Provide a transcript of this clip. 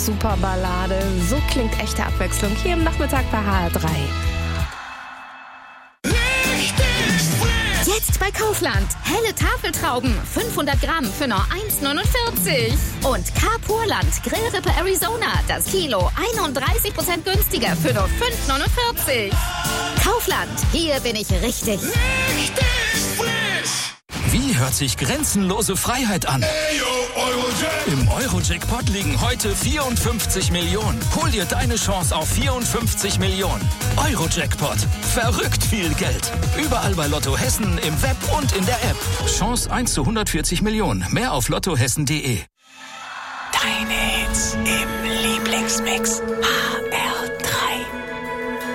Superballade. So klingt echte Abwechslung hier im Nachmittag bei HR3. Jetzt bei Kaufland. Helle Tafeltrauben. 500 Gramm für nur 1,49. Und Carpurland Grillrippe Arizona. Das Kilo 31% günstiger für nur 5,49. Kaufland. Hier bin ich richtig. Wie hört sich grenzenlose Freiheit an? Im Euro-Jackpot liegen heute 54 Millionen. Hol dir deine Chance auf 54 Millionen. Euro-Jackpot. Verrückt viel Geld. Überall bei Lotto Hessen, im Web und in der App. Chance 1 zu 140 Millionen. Mehr auf lottohessen.de. Deine Hits im Lieblingsmix. HR